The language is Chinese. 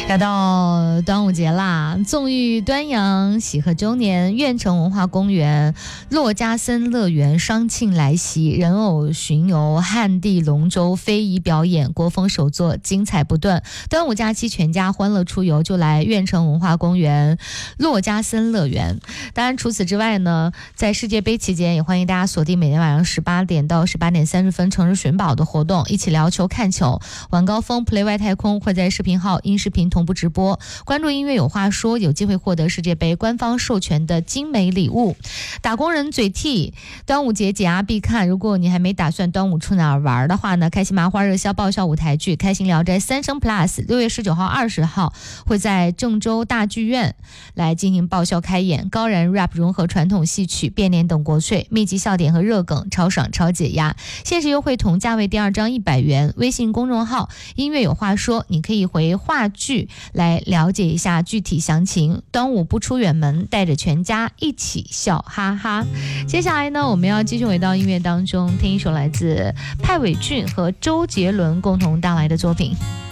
要到端午节啦，纵欲端阳，喜贺周年，苑城文化公园、珞珈森乐园商庆来袭，人偶巡游、汉地龙舟、非遗表演、国风手作，精彩不断。端午假期全家欢乐出游，就来苑城文化公园、珞珈森乐园。当然除此之外呢，在世界杯期间也欢迎大家锁定每天晚上18点到18点30分城市寻宝的活动，一起聊球看球。晚高峰 Play 外太空会在视频号音视频同步直播，关注音乐有话说，有机会获得世界杯官方授权的精美礼物。打工人嘴替，端午节解压必看。如果你还没打算端午出哪儿玩的话呢，开心麻花热销爆笑舞台剧《开心聊斋三生 Plus》6月19号、20号会在郑州大剧院来进行爆笑开演，高燃 rap 融合传统戏曲、变脸等国粹，密集笑点和热梗，超爽超解压。限时优惠同价位第2张100元。微信公众号音乐有话说，你可以回话剧来了解一下具体详情。端午不出远门，带着全家一起笑哈哈。接下来呢，我们要继续回到音乐当中，听一首来自派伟俊和周杰伦共同带来的作品。